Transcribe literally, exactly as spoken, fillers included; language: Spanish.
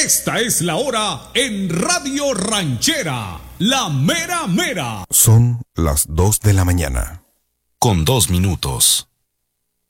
Esta es la hora en Radio Ranchera, la mera mera. Son las dos de la mañana. Con dos minutos.